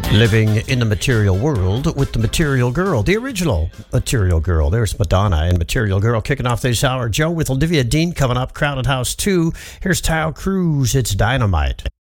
Living in the material world with the Material Girl, the original Material Girl. There's Madonna and Material Girl kicking off this hour. Joe with Olivia Dean coming up, Crowded House 2. Here's Tile Cruz, it's Dynamite.